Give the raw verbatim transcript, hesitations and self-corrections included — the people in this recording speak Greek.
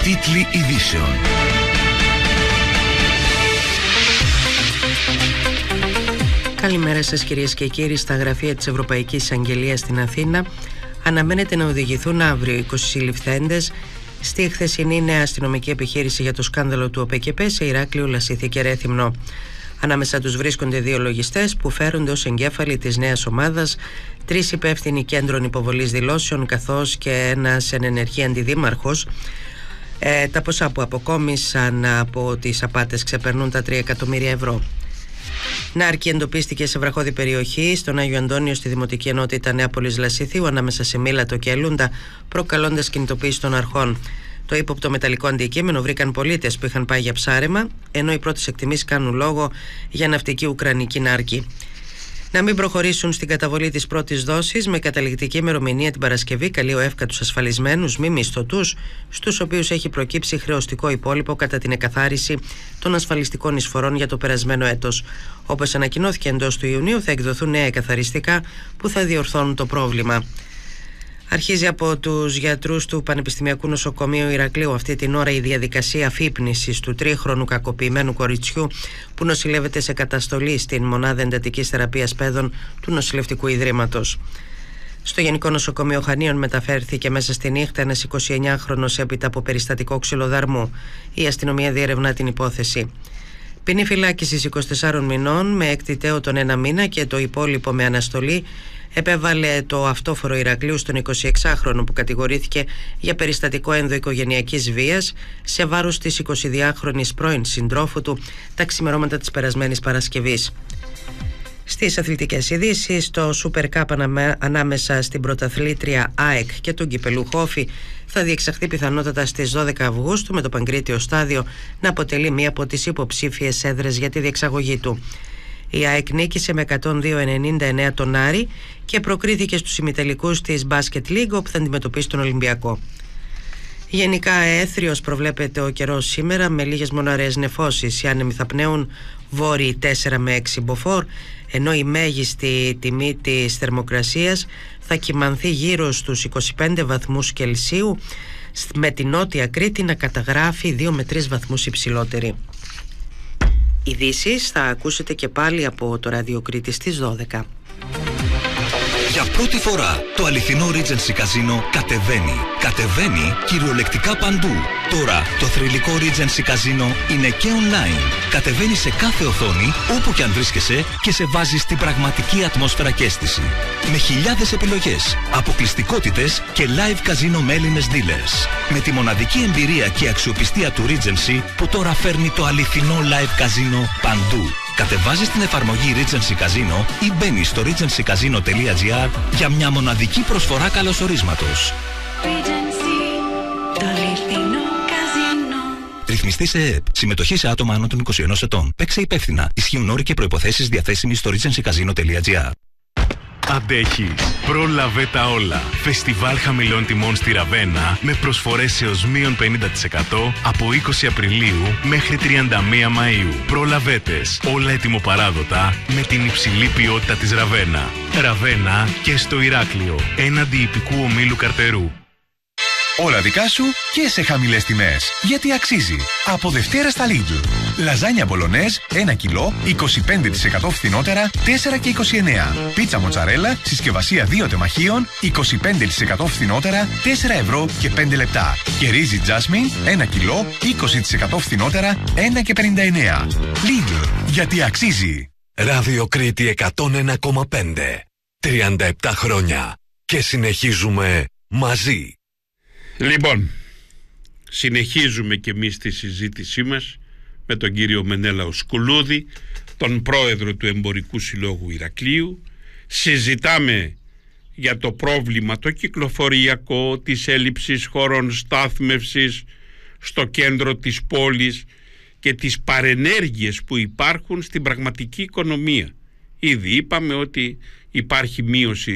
Τίτλοι ειδήσεων. Καλημέρα σας κυρίες και κύριοι. Στα γραφεία της Ευρωπαϊκής Αγγελίας στην Αθήνα αναμένεται να οδηγηθούν αύριο είκοσι συλληφθέντες στη χθεσινή νέα αστυνομική επιχείρηση για το σκάνδαλο του ΟΠΕΚΕΠΕ σε Ηράκλειο, Λασίθι και Ρέθυμνο. Ανάμεσα τους βρίσκονται δύο λογιστές που φέρονται ως εγκέφαλοι της νέας ομάδας, τρεις υπεύθυνοι κέντρων υποβολής δηλώσεων καθώς και ένας εν ενεργεία αντιδήμαρχος. Ε, τα ποσά που αποκόμισαν από τις απάτες ξεπερνούν τα τρία εκατομμύρια ευρώ. Νάρκη εντοπίστηκε σε βραχώδη περιοχή στον Άγιο Αντώνιο στη Δημοτική Ενότητα Νέαπολης Λασίθιου ανάμεσα σε Μήλατο και Ελούντα, προκαλώντας κινητοποίηση των αρχών. Το ύποπτο μεταλλικό αντικείμενο βρήκαν πολίτες που είχαν πάει για ψάρεμα, ενώ οι πρώτες εκτιμήσεις κάνουν λόγο για ναυτική ουκρανική νάρκη. Να μην προχωρήσουν στην καταβολή της πρώτης δόσης με καταληκτική ημερομηνία την Παρασκευή, καλεί ο ΕΦΚΑ τους ασφαλισμένους μη μισθωτούς, στους οποίους έχει προκύψει χρεωστικό υπόλοιπο κατά την εκαθάριση των ασφαλιστικών εισφορών για το περασμένο έτος. Όπως ανακοινώθηκε εντός του Ιουνίου, θα εκδοθούν νέα εκαθαριστικά που θα διορθώνουν το πρόβλημα. Αρχίζει από τους γιατρούς του Πανεπιστημιακού Νοσοκομείου Ηρακλείου αυτή την ώρα η διαδικασία αφύπνισης του τρίχρονου κακοποιημένου κοριτσιού που νοσηλεύεται σε καταστολή στην μονάδα εντατικής θεραπείας παιδών του Νοσηλευτικού Ιδρύματος. Στο Γενικό Νοσοκομείο Χανίων μεταφέρθηκε μέσα στη νύχτα ένας εικοσιεννιάχρονος έπειτα από περιστατικό ξυλοδαρμού. Η αστυνομία διερευνά την υπόθεση. Ποινή φυλάκισης είκοσι τεσσάρων μηνών με έκτητέο τον ένα μήνα και το υπόλοιπο με αναστολή επέβαλε το αυτόφορο Ηρακλείου στον εικοσιεξάχρονο που κατηγορήθηκε για περιστατικό ενδοοικογενειακής βίας σε βάρος της εικοσιδυάχρονης πρώην συντρόφου του τα ξημερώματα της περασμένης Παρασκευής. Στις αθλητικές ειδήσεις, το Super Cup ανάμεσα στην πρωταθλήτρια ΑΕΚ και τον κυπελούχο Όφη θα διεξαχθεί πιθανότατα στις δώδεκα Αυγούστου, με το Παγκρίτιο Στάδιο να αποτελεί μία από τις υποψήφιες έδρες για τη διεξαγωγή του. Η ΑΕΚ νίκησε με εκατόν δύο ενενήντα εννέα τον Άρη και προκρίθηκε στους ημιτελικούς της Basket League, όπου θα αντιμετωπίσει τον Ολυμπιακό. Γενικά έθριος προβλέπεται ο καιρός σήμερα με λίγες μοναρές νεφώσεις. Οι άνεμοι θα πνέουν βόρειοι τέσσερα με έξι μποφόρ, ενώ η μέγιστη τιμή της θερμοκρασίας θα κυμανθεί γύρω στους είκοσι πέντε βαθμούς Κελσίου, με την Νότια Κρήτη να καταγράφει δύο με τρεις βαθμούς υψηλότερη. Ειδήσεις θα ακούσετε και πάλι από το Ράδιο Κρήτη στις δώδεκα. Για πρώτη φορά το αληθινό Regency Casino κατεβαίνει. Κατεβαίνει κυριολεκτικά παντού. Τώρα το θρυλικό Regency Casino είναι και online. Κατεβαίνει σε κάθε οθόνη, όπου και αν βρίσκεσαι, και σε βάζει στην πραγματική ατμόσφαιρα και αίσθηση. Με χιλιάδες επιλογές, αποκλειστικότητες και live casino με Έλληνες dealers. Με τη μοναδική εμπειρία και αξιοπιστία του Regency που τώρα φέρνει το αληθινό live casino παντού. Κατεβάζεις την εφαρμογή Regency Casino ή μπαίνεις στο regency casino τελεία gr για μια μοναδική προσφορά καλωσορίσματος. Regency, το αληθινό καζίνο. Ρυθμιστή σε ΕΕΠ. Συμμετοχή σε άτομα άνω των είκοσι ενός ετών. Παίξε υπεύθυνα. Ισχύουν όροι και προϋποθέσεις διαθέσιμοι στο regency casino τελεία gr. Αντέχεις. Πρόλαβε τα όλα. Φεστιβάλ χαμηλών τιμών στη Ραβένα με προσφορές έως μείον πενήντα τοις εκατό από είκοσι Απριλίου μέχρι τριάντα μία Μαΐου. Προλαβέτες. Όλα ετοιμοπαράδοτα με την υψηλή ποιότητα της Ραβένα. Ραβένα και στο Ηράκλειο. Έναντι ιππικού ομίλου Καρτερού. Όλα δικά σου και σε χαμηλές τιμές. Γιατί αξίζει. Από Δευτέρα στα Lidl. Λαζάνια μπολονέζ ένα κιλό, είκοσι πέντε τοις εκατό φθηνότερα, τέσσερα και είκοσι εννέα. Πίτσα μοτσαρέλα, συσκευασία δύο τεμαχίων, είκοσι πέντε τοις εκατό φθηνότερα, τέσσερα ευρώ και πέντε λεπτά. Και ρύζι Jasmine ένα κιλό, είκοσι τοις εκατό φθηνότερα, ένα και πενήντα εννέα. Lidl. Γιατί αξίζει. Ράδιο Κρήτη εκατόν ένα κόμμα πέντε. τριάντα επτά χρόνια. Και συνεχίζουμε μαζί. Λοιπόν, συνεχίζουμε και εμείς τη συζήτησή μας με τον κύριο Μενέλαο Σκουλούδη, τον πρόεδρο του Εμπορικού Συλλόγου Ηρακλείου. Συζητάμε για το πρόβλημα το κυκλοφοριακό της έλλειψης χώρων στάθμευσης στο κέντρο της πόλης και τις παρενέργειες που υπάρχουν στην πραγματική οικονομία. Ήδη είπαμε ότι υπάρχει μείωση